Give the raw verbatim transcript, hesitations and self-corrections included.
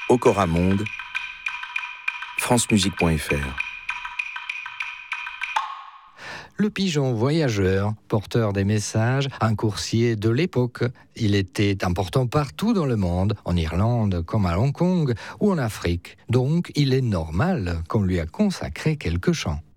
Okora Monde, francemusique point f r. Le pigeon voyageur, porteur des messages, un coursier de l'époque. Il était important partout dans le monde, en Irlande comme à Hong Kong ou en Afrique. Donc, il est normal qu'on lui a consacré quelques chants.